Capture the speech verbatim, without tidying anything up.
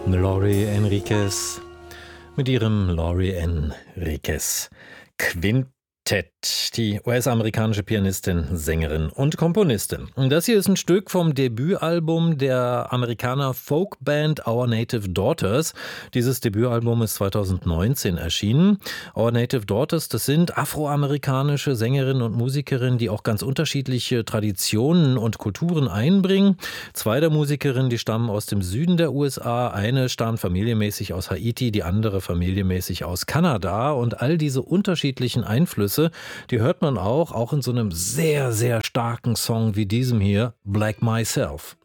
Laurie Enriquez mit ihrem Laurie Enriquez Quintett. Die U S-amerikanische Pianistin, Sängerin und Komponistin. Und das hier ist ein Stück vom Debütalbum der Amerikaner Folkband Our Native Daughters. Dieses Debütalbum ist zweitausendneunzehn erschienen. Our Native Daughters, das sind afroamerikanische Sängerinnen und Musikerinnen, die auch ganz unterschiedliche Traditionen und Kulturen einbringen. Zwei der Musikerinnen, die stammen aus dem Süden der U S A. Eine stammt familienmäßig aus Haiti, die andere familienmäßig aus Kanada. Und all diese unterschiedlichen Einflüsse, die hört man auch, auch in so einem sehr, sehr starken Song wie diesem hier, Black Myself.